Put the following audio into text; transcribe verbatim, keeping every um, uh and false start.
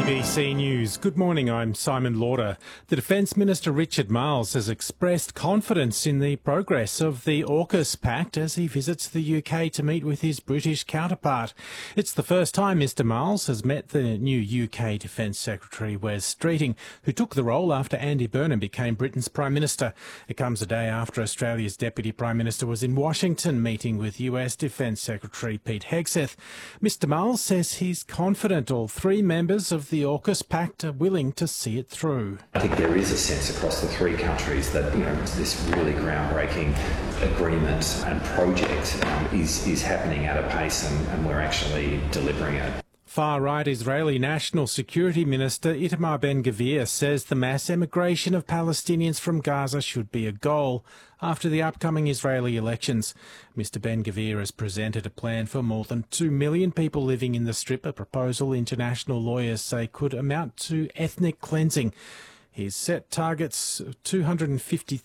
B C News. Good morning, I'm Simon Lauder. The Defence Minister Richard Marles has expressed confidence in the progress of the AUKUS Pact as he visits the U K to meet with his British counterpart. It's the first time Mr Marles has met the new U K Defence Secretary Wes Streeting, who took the role after Andy Burnham became Britain's Prime Minister. It comes a day after Australia's Deputy Prime Minister was in Washington meeting with U S Defence Secretary Pete Hegseth. Mr Marles says he's confident all three members of the AUKUS Pact are willing to see it through. I think there is a sense across the three countries that, you know, this really groundbreaking agreement and project um, is, is happening at a pace and, and we're actually delivering it. Far-right Israeli National Security Minister Itamar Ben-Gvir says the mass emigration of Palestinians from Gaza should be a goal after the upcoming Israeli elections. Mister Ben-Gvir has presented a plan for more than two million people living in the Strip, a proposal international lawyers say could amount to ethnic cleansing. He's set targets two hundred fifty